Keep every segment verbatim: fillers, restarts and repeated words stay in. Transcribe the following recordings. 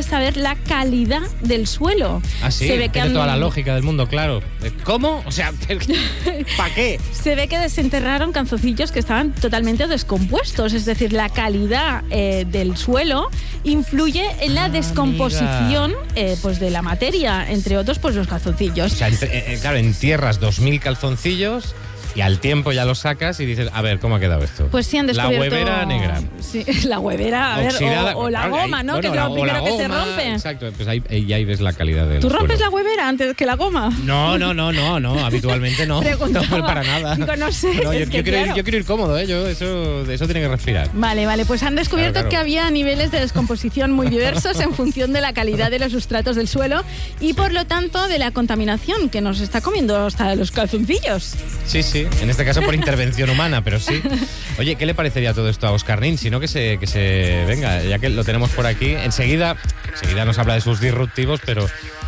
puedes saber la calidad del suelo. Ah, sí, Se ve que tiene han... toda la lógica del mundo, claro. ¿Cómo? O sea, ¿para qué? Se ve que desenterraron calzoncillos que estaban totalmente descompuestos, es decir, la calidad eh, del suelo influye en la Ah, descomposición eh, pues de la materia, entre otros pues los calzoncillos. O sea, entre, eh, claro, entierras dos mil calzoncillos y al tiempo ya los sacas y dices, a ver, ¿cómo ha quedado esto? Pues sí han descubierto... La huevera negra. Sí, la huevera, a ver, Oxidada, o, o la bueno, goma, ahí, ¿no? bueno, que es la, lo primero la que se goma, rompe. Exacto, pues ahí, ahí, ahí ves la calidad del ¿Tú rompes suelo. la huevera antes que la goma? No, no, no, no, no, habitualmente no. Preguntaba. No, para nada. Digo, no sé, No, yo, es que yo quiero ir, claro. yo quiero ir cómodo, ¿eh? Yo, eso, eso tiene que respirar. Vale, vale, pues han descubierto Claro, claro. que había niveles de descomposición muy diversos en función de la calidad de los sustratos del suelo y por lo tanto de la contaminación que nos está comiendo hasta los calzoncillos. Sí, sí, en este caso por intervención humana, pero sí. Oye, ¿qué le parecería todo esto a Óscar Nin? Si no, que se, que se venga, ya que lo tenemos por aquí. Enseguida, enseguida nos habla de sus disruptivos, pero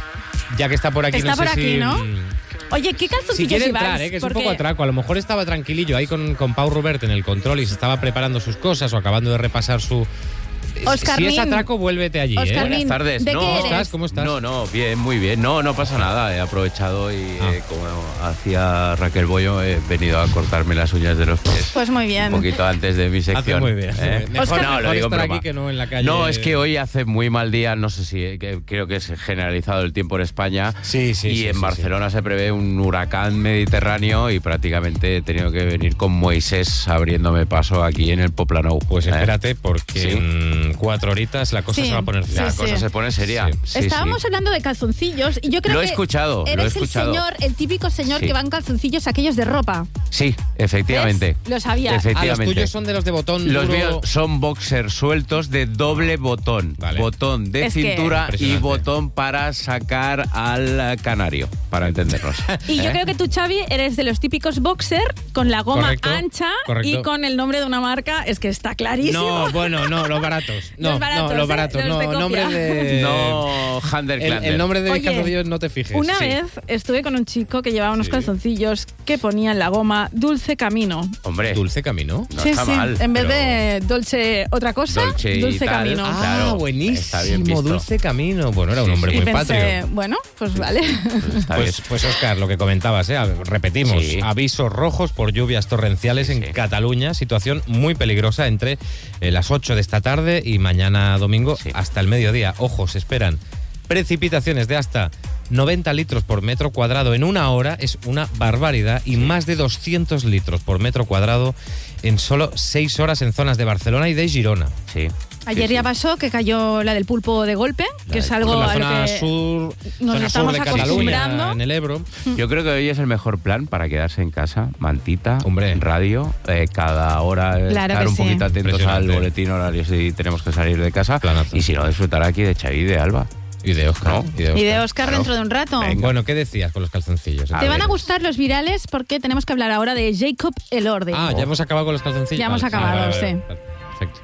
ya que está por aquí, Está no sé por aquí, si... ¿no? Oye, ¿qué calzoncillos Si quiere lleváis? entrar, ¿eh? Que es Porque- un poco atraco. A lo mejor estaba tranquilillo ahí con, con Pau Rubert en el control y se estaba preparando sus cosas o acabando de repasar su... Óscar si es Nin. atraco, vuélvete allí, Óscar ¿eh? Nin, Buenas tardes. ¿de No, qué ¿Cómo eres? estás? ¿Cómo estás? No, no, bien, muy bien. No, no pasa nada. He aprovechado y Ah. eh, como hacía Raquel Bollo, he venido a cortarme las uñas de los pies. Pues muy bien. Un poquito antes de mi Hace sección. muy bien. ¿eh? Mejor, Óscar- no, lo mejor digo en estar broma. aquí que no en la calle. No, es que hoy hace muy mal día, no sé si, eh, que creo que es generalizado el tiempo en España. Sí, sí, Y sí, en sí, Barcelona se prevé un huracán mediterráneo y prácticamente he tenido que venir con Moisés abriéndome paso aquí en el Poplanou. Pues ¿eh? espérate, porque Sí. en cuatro horitas la cosa Sí. se va a poner Sí, La fea. cosa se pone seria. Sí. Sí, Estábamos sí. hablando de calzoncillos y yo creo Lo he que escuchado, lo he eres escuchado. el señor, el típico señor Sí. que va en calzoncillos aquellos de ropa. Sí, efectivamente. ¿Ves? Lo sabía. Ah, los Efectivamente. tuyos son de los de botón Los duro. míos son boxers sueltos de doble botón. Vale. Botón de Es que- cintura y Impresionante. botón para sacar al canario, para entendernos. Y yo ¿Eh? creo que tú, Xavi, eres de los típicos boxer con la goma Correcto, ancha correcto. y con el nombre de una marca. Es que está clarísimo. No, bueno, no, los baratos. No, Los baratos, no, los ¿eh? baratos. Los No, de copia. nombre de... No, Hander El, Klander. el nombre de mis Oye, calzoncillos no te fijes. Una Sí. vez estuve con un chico que llevaba unos Sí. calzoncillos que ponía en la goma Dulce Camino. Hombre, Dulce Camino. no sí, está sí. mal. En vez pero- de Dolce otra cosa, Dolce y Dulce tal. Camino. Ah, Ah, Claro, está bien buenísimo, visto. Dulce Camino. Bueno, era un Sí, hombre sí. y muy pensé, patrio. bueno, pues vale. Pues está Pues, bien. pues Óscar, lo que comentabas, ¿eh? A ver, repetimos, Sí. avisos rojos por lluvias torrenciales Sí, en sí. Cataluña, situación muy peligrosa entre eh, las ocho de esta tarde y mañana domingo Sí. hasta el mediodía. Ojo, se esperan precipitaciones de hasta noventa litros por metro cuadrado en una hora, es una barbaridad, y más de doscientos litros por metro cuadrado en solo seis horas en zonas de Barcelona y de Girona. Sí. Ayer Sí, ya sí. pasó que cayó la del pulpo de golpe, La que es del algo en la a lo zona que sur, nos zona sur estamos de acostumbrando. Cataluña, en el Ebro. Yo creo que hoy es el mejor plan para quedarse en casa, mantita, Hombre. en radio, eh, cada hora eh, Claro estar que un sí. poquito atentos al Impresionante. boletín horario si tenemos que salir de casa. Planazo. Y si no, disfrutar aquí de Xavi y de Alba. Y de Óscar. No. Y de Y de Óscar. Oscar Claro. dentro de un rato. Venga. Bueno, ¿qué decías con los calzoncillos? A Te van ver. a gustar los virales porque tenemos que hablar ahora de Jacob Elordi. Ah, ya hemos acabado con los calzoncillos. Ya hemos Vale, acabado, vale, vale, sí. vale. Perfecto.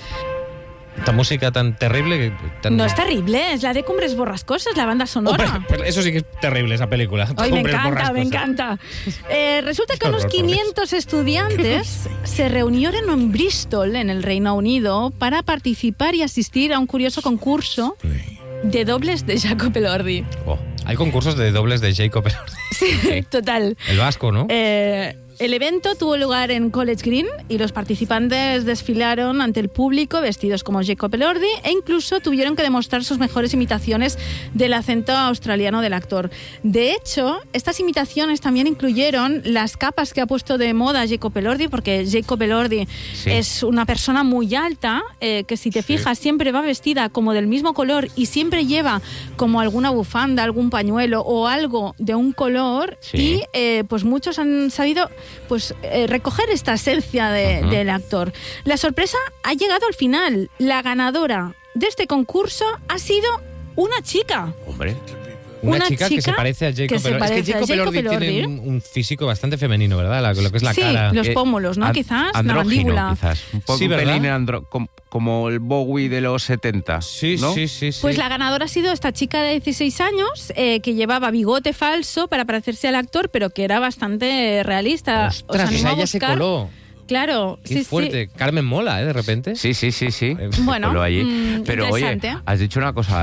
Esta música tan terrible. que- tan- No es terrible, es la de Cumbres Borrascosas, la banda sonora. Hombre, pero eso sí que es terrible, esa película. Ay, me Cumbres encanta, me borrascosas. encanta. Eh, resulta que Qué unos horror, por quinientos estudiantes se reunieron en Bristol, en el Reino Unido, para participar y asistir a un curioso concurso de dobles de Jacob Elordi. Oh, hay concursos de dobles de Jacob Elordi. Sí, total. El vasco, ¿no? Eh, el evento tuvo lugar en College Green y los participantes desfilaron ante el público vestidos como Jacob Elordi e incluso tuvieron que demostrar sus mejores imitaciones del acento australiano del actor. De hecho, estas imitaciones también incluyeron las capas que ha puesto de moda Jacob Elordi, porque Jacob Elordi Sí. es una persona muy alta, eh, que si te Sí. fijas siempre va vestida como del mismo color y siempre lleva como alguna bufanda, algún pañuelo o algo de un color. Sí. Y eh, pues muchos han sabido pues eh, recoger esta esencia de- Ujú. del actor. La sorpresa ha llegado al final. La ganadora de este concurso ha sido una chica. Hombre, Una, una chica, que chica se parece a Jacob que se Elordi. Es parece que a Jacob Jacob Elordi tiene Elordi. un, un físico bastante femenino, ¿verdad? La- lo que es la sí, cara. los Eh, pómulos, ¿no? an- Quizás, la andrógino, mandíbula. quizás. Un poco Sí, un ¿verdad? pelín andro- com- como el Bowie de los setenta. Sí, ¿no? sí, sí, sí. Pues la ganadora ha sido esta chica de dieciséis años eh, que llevaba bigote falso para parecerse al actor, pero que era bastante realista. Os Ostras, o animo sea, a ella se buscar. coló. Claro, Qué sí, fuerte. Carmen mola, ¿eh? De repente. Sí, sí, sí, sí. Eh, Se Bueno, coló allí. mm, Pero oye, interesante. has dicho una cosa,